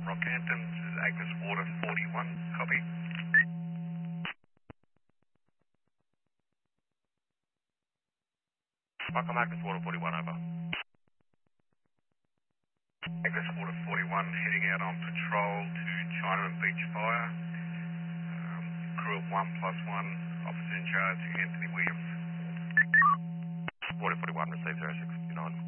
Rockhampton, this is Agnes Water 41, copy. Welcome, Agnes Water 41, over. Agnes Water 41 heading out on patrol to Chinaman Beach Fire. Crew of 1+1, officer in charge Anthony Williams. Water 41, received 0659.